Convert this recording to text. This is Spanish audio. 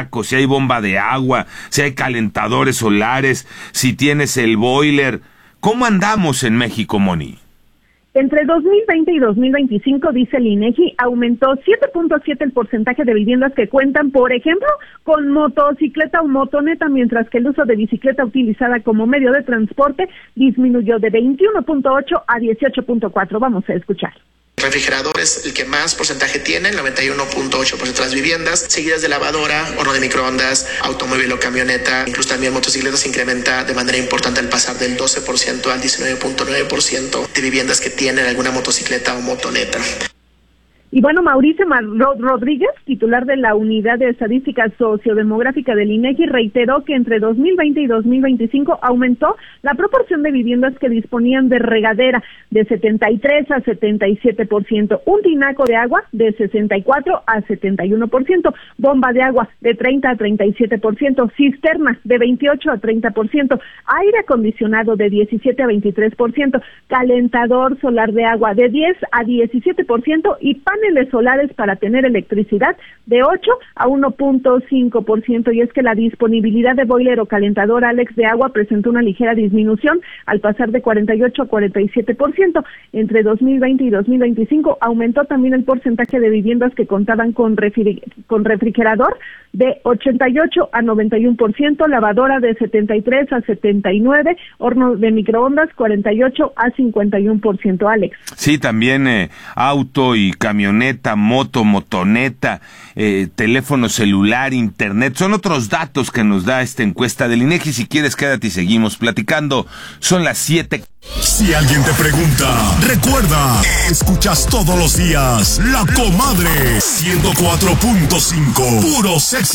termosacos, si hay bomba de agua, si hay calentadores solares, si tienes el boiler. ¿Cómo andamos en México, Moni? Entre 2020 y 2025, dice el INEGI, aumentó 7.7 el porcentaje de viviendas que cuentan, por ejemplo, con motocicleta o motoneta, mientras que el uso de bicicleta utilizada como medio de transporte disminuyó de 21.8 a 18.4. Vamos a escuchar. Refrigerador es el que más porcentaje tiene, el 91.8% de las viviendas, seguidas de lavadora, horno de microondas, automóvil o camioneta, incluso también motocicletas se incrementa de manera importante al pasar del 12% al 19.9% de viviendas que tienen alguna motocicleta o motoneta. Y bueno, Mauricio Rodríguez, titular de la Unidad de Estadística Sociodemográfica del INEGI, reiteró que entre 2020 y 2025 aumentó la proporción de viviendas que disponían de regadera de 73 a 77%, un tinaco de agua de 64 a 71%, bomba de agua de 30 a 37%, cisterna de 28 a 30%, aire acondicionado de 17 a 23%, calentador solar de agua de 10 a 17% y paneles solares para tener electricidad de 8 a 1.5%, y es que la disponibilidad de boiler o calentador, Alex, de agua presentó una ligera disminución al pasar de 48 a 47%. Entre 2020 y 2025 aumentó también el porcentaje de viviendas que contaban con refrigerador de 88 a 91%, lavadora de 73 a 79%, horno de microondas 48 a 51%, Alex. Sí, también auto y camioneta, motoneta, teléfono celular, internet, son otros datos que nos da esta encuesta del INEGI. Si quieres, quédate y seguimos platicando. Son las 7. Si alguien te pregunta, recuerda, escuchas todos los días La Comadre 104.5, puro sexo.